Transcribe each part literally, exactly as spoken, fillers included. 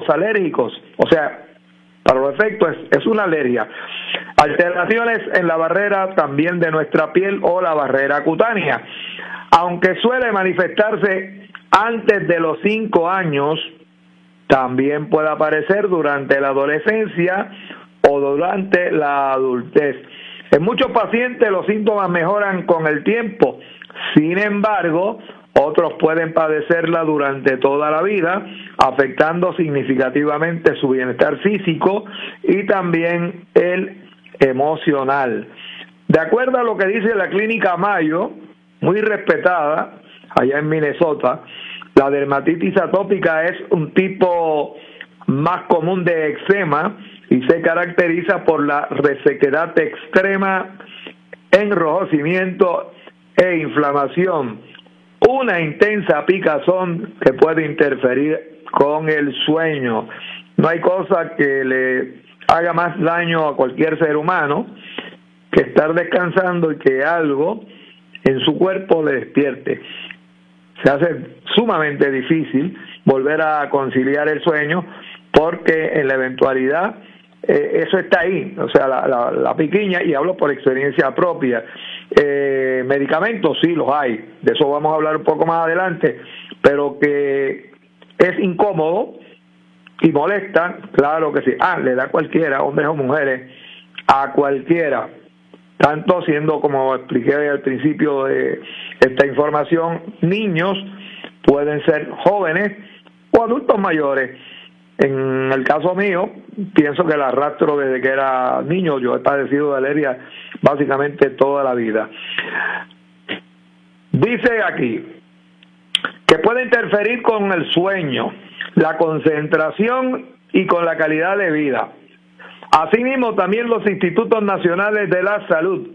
los alérgicos, o sea, para los efectos es, es una alergia. Alteraciones en la barrera también de nuestra piel o la barrera cutánea. Aunque suele manifestarse antes de los cinco años, también puede aparecer durante la adolescencia o durante la adultez. En muchos pacientes los síntomas mejoran con el tiempo. Sin embargo, otros pueden padecerla durante toda la vida, afectando significativamente su bienestar físico y también el emocional. De acuerdo a lo que dice la Clínica Mayo, muy respetada allá en Minnesota, la dermatitis atópica es un tipo más común de eczema y se caracteriza por la resequedad extrema, enrojecimiento e inflamación. Una intensa picazón que puede interferir con el sueño. No hay cosa que le haga más daño a cualquier ser humano que estar descansando y que algo en su cuerpo le despierte. Se hace sumamente difícil volver a conciliar el sueño porque en la eventualidad eh, eso está ahí, o sea, la, la, la piquiña, y hablo por experiencia propia. Eh, medicamentos sí los hay, de eso vamos a hablar un poco más adelante, pero que es incómodo y molesta, claro que sí. Ah, le da a cualquiera, hombres o mujeres, a cualquiera, tanto siendo, como expliqué al principio de esta información, niños, pueden ser jóvenes o adultos mayores. En el caso mío, pienso que la arrastro desde que era niño. Yo he padecido de alergia básicamente toda la vida. Dice aquí que puede interferir con el sueño, la concentración y con la calidad de vida. Asimismo, también los Institutos Nacionales de la Salud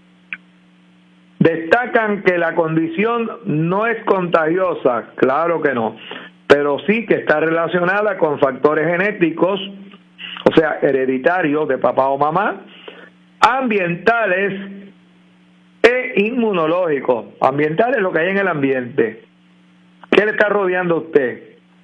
destacan que la condición no es contagiosa, claro que no, pero sí que está relacionada con factores genéticos, o sea, hereditarios de papá o mamá, ambientales e inmunológicos. Ambientales es lo que hay en el ambiente. ¿Qué le está rodeando a usted?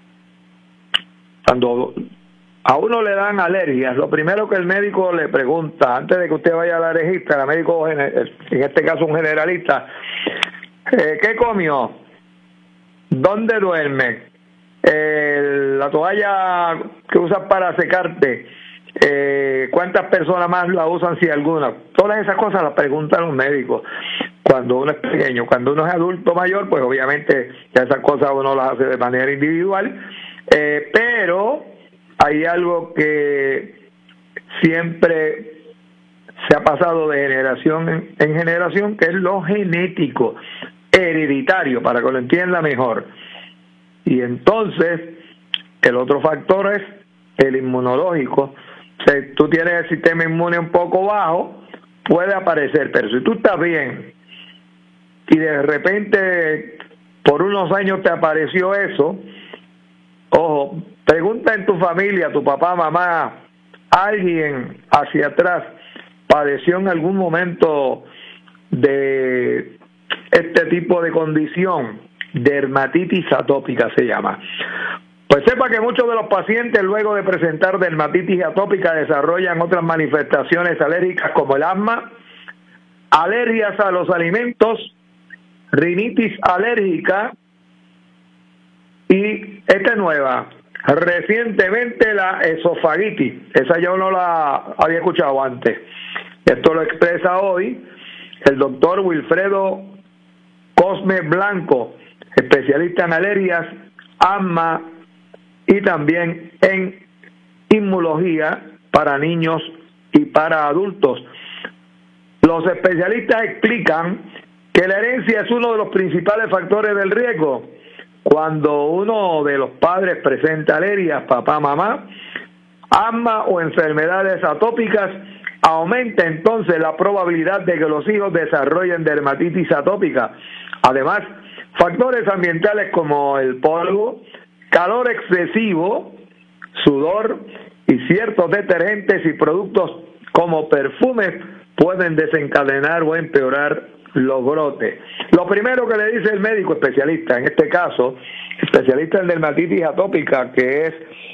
Cuando a uno le dan alergias, lo primero que el médico le pregunta, antes de que usted vaya al alergista, el médico, en este caso un generalista, eh, ¿qué comió? ¿Dónde duerme? Eh, la toalla que usas para secarte, eh, ¿cuántas personas más la usan, si alguna? Todas esas cosas las preguntan los médicos cuando uno es pequeño. Cuando uno es adulto mayor, pues obviamente ya esas cosas uno las hace de manera individual, eh, pero hay algo que siempre se ha pasado de generación en, en generación, que es lo genético, hereditario, para que lo entienda mejor. Y entonces, el otro factor es el inmunológico. Si tú tienes el sistema inmune un poco bajo, puede aparecer, pero si tú estás bien y de repente por unos años te apareció eso, ojo, pregunta en tu familia, tu papá, mamá, alguien hacia atrás padeció en algún momento de este tipo de condición. Dermatitis atópica se llama. Pues sepa que muchos de los pacientes, luego de presentar dermatitis atópica, desarrollan otras manifestaciones alérgicas como el asma, alergias a los alimentos, rinitis alérgica y esta nueva, recientemente la esofagitis. Esa yo no la había escuchado antes. Esto lo expresa hoy el doctor Wilfredo Cosme Blanco, especialista en alergias, asma y también en inmunología para niños y para adultos. Los especialistas explican que la herencia es uno de los principales factores del riesgo. Cuando uno de los padres presenta alergias, papá, mamá, asma o enfermedades atópicas, aumenta entonces la probabilidad de que los hijos desarrollen dermatitis atópica. Además, factores ambientales como el polvo, calor excesivo, sudor y ciertos detergentes y productos como perfumes pueden desencadenar o empeorar los brotes. Lo primero que le dice el médico especialista, en este caso, especialista en dermatitis atópica, que es